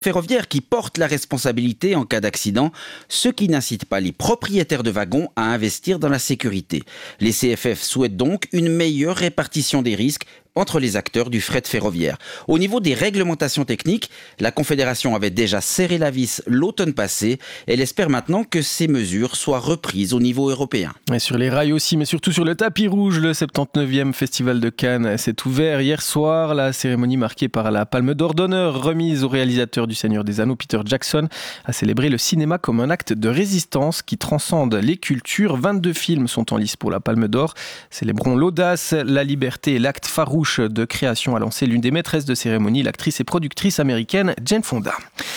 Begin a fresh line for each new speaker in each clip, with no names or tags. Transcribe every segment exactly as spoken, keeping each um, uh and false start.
ferroviaire qui porte la responsabilité en cas d'accident, ce qui n'incite pas les propriétaires de wagons à investir dans la sécurité. Les C F F souhaitent donc une meilleure répartition des risques entre les acteurs du fret ferroviaire. Au niveau des réglementations techniques, la Confédération avait déjà serré la vis l'automne passé. Elle espère maintenant que ces mesures soient reprises au niveau européen.
Et sur les rails aussi, mais surtout sur le tapis rouge, le soixante-dix-neuvième Festival de Cannes s'est ouvert hier soir. La cérémonie marquée par la Palme d'Or d'honneur remise au réalisateur du Seigneur des Anneaux, Peter Jackson, a célébré le cinéma comme un acte de résistance qui transcende les cultures. vingt-deux films sont en lice pour la Palme d'Or. Célébrons l'audace, la liberté et l'acte farouche de création, a lancé l'une des maîtresses de cérémonie, l'actrice et productrice américaine Jane Fonda.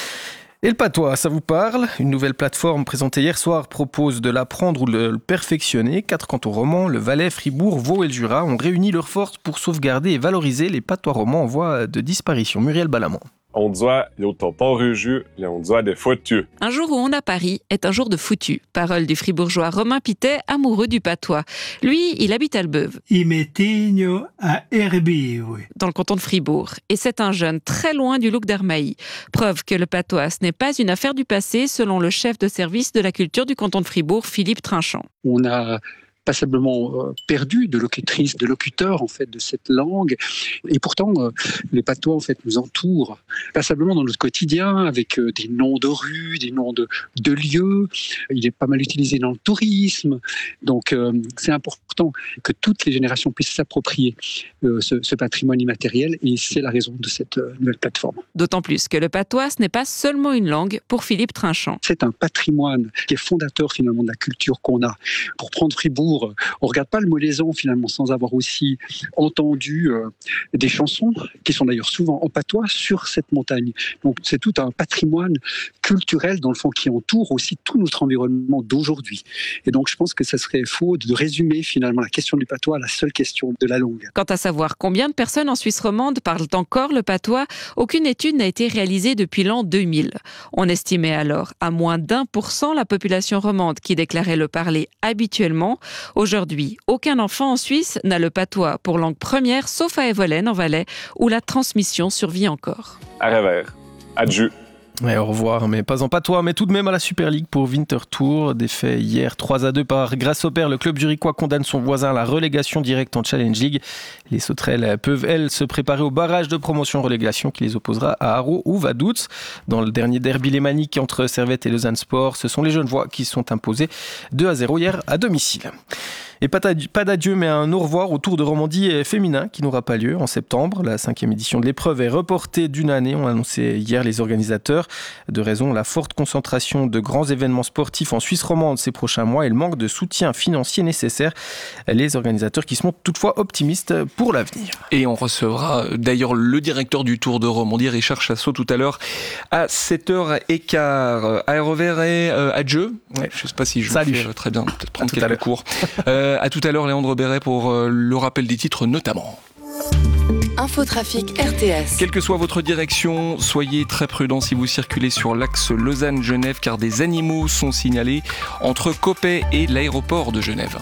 Et le patois, ça vous parle ? Une nouvelle plateforme présentée hier soir propose de l'apprendre ou de le perfectionner. Quatre cantons romans, le Valais, Fribourg, Vaud et le Jura ont réuni leurs forces pour sauvegarder et valoriser les patois romans en voie de disparition. Muriel Balamont.
On dit le t'as pas reju, on dit des foutus.
Un jour où on a Paris est un jour de foutu. Parole du fribourgeois Romain Pitet, amoureux du patois. Lui, il habite à Albeuve.
Il m'éteigne à Herbier, oui.
Dans le canton de Fribourg. Et c'est un jeune très loin du look d'Armailly. Preuve que le patois, ce n'est pas une affaire du passé, selon le chef de service de la culture du canton de Fribourg, Philippe Trinchant.
On a passablement perdu de locutrices, de locuteurs en fait de cette langue, et pourtant les patois en fait nous entourent passablement dans notre quotidien avec des noms de rues, des noms de, de lieux. Il est pas mal utilisé dans le tourisme, donc euh, c'est important que toutes les générations puissent s'approprier euh, ce, ce patrimoine immatériel, et c'est la raison de cette euh, nouvelle plateforme.
D'autant plus que le patois, ce n'est pas seulement une langue pour Philippe Trinchant.
C'est un patrimoine qui est fondateur finalement de la culture qu'on a. Pour prendre Fribourg, on ne regarde pas le Molaison finalement sans avoir aussi entendu euh, des chansons qui sont d'ailleurs souvent en patois sur cette montagne. Donc c'est tout un patrimoine culturel dans le fond qui entoure aussi tout notre environnement d'aujourd'hui. Et donc je pense que ça serait faux de résumer finalement la question du patois à la seule question de la langue.
Quant à savoir combien de personnes en Suisse romande parlent encore le patois, aucune étude n'a été réalisée depuis l'an deux mille. On estimait alors à moins d'un pour cent la population romande qui déclarait le parler habituellement. Aujourd'hui, aucun enfant en Suisse n'a le patois pour langue première, sauf à Evolène en Valais, où la transmission survit encore.
À revers. Adieu.
Ouais, au revoir, mais pas en patois, mais tout de même à la Super League pour Winterthur. Défait hier trois à deux par Grasshopper, le club zurichois condamne son voisin à la relégation directe en Challenge League. Les sauterelles peuvent, elles, se préparer au barrage de promotion-relégation qui les opposera à Haro ou Vaduz. Dans le dernier derby lémanique entre Servette et Lausanne Sport, ce sont les Genevois qui sont imposés deux à zéro hier à domicile. Et pas d'adieu, mais un au revoir au Tour de Romandie féminin qui n'aura pas lieu en septembre. La cinquième édition de l'épreuve est reportée d'une année, ont annoncé hier les organisateurs. De raison, la forte concentration de grands événements sportifs en Suisse romande ces prochains mois et le manque de soutien financier nécessaire. Les organisateurs qui sont toutefois optimistes pour l'avenir.
Et on recevra d'ailleurs le directeur du Tour de Romandie, Richard Chassot, tout à l'heure à sept heures quinze. À revers et euh, adieu. Ouais, je ne sais pas si je
Salut.
le fais très bien, peut-être prendre quelques cours. Euh, à tout à l'heure, Léandre Béret pour euh, le rappel des titres notamment.
Infotrafic R T S.
Quelle que soit votre direction, soyez très prudents si vous circulez sur l'axe Lausanne-Genève car des animaux sont signalés entre Coppet et l'aéroport de Genève.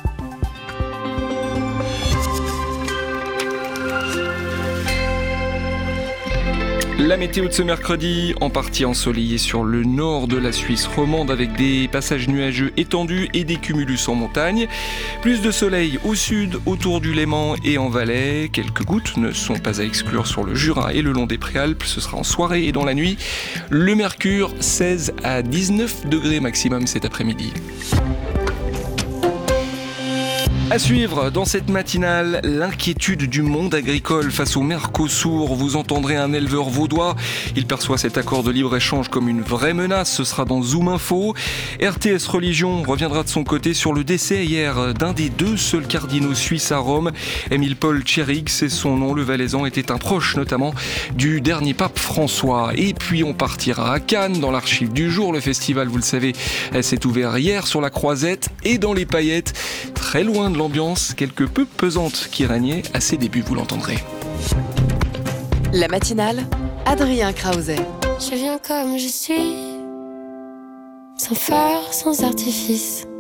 La météo de ce mercredi, en partie ensoleillée sur le nord de la Suisse romande avec des passages nuageux étendus et des cumulus en montagne. Plus de soleil au sud, autour du Léman et en Valais. Quelques gouttes ne sont pas à exclure sur le Jura et le long des Préalpes. Ce sera en soirée et dans la nuit. Le mercure, seize à dix-neuf degrés maximum cet après-midi. À suivre dans cette matinale, l'inquiétude du monde agricole face au Mercosur. Vous entendrez un éleveur vaudois. Il perçoit cet accord de libre-échange comme une vraie menace. Ce sera dans Zoom Info. R T S Religion reviendra de son côté sur le décès hier d'un des deux seuls cardinaux suisses à Rome. Émile Paul Tchérix, c'est son nom. Le Valaisan était un proche notamment du dernier pape François. Et puis on partira à Cannes dans l'archive du jour. Le festival, vous le savez, s'est ouvert hier sur la Croisette et dans les paillettes. Très loin de l'ambiance quelque peu pesante qui régnait à ses débuts, vous l'entendrez.
La matinale, Adrien Krause.
Je viens comme je suis, sans phare, sans artifice.